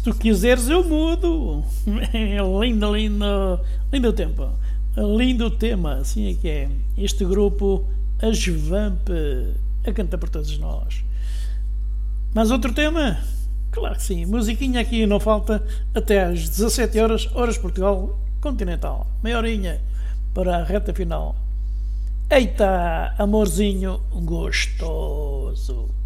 tu quiseres eu mudo. É lindo, lindo, lindo tempo. Lindo tema, assim é que é. Este grupo, as Vamp, a cantar por todos nós. Mas outro tema? Claro que sim. Musiquinha aqui não falta até às 17 horas, horas Portugal Continental. Meia horinha para a reta final. Eita, amorzinho gostoso.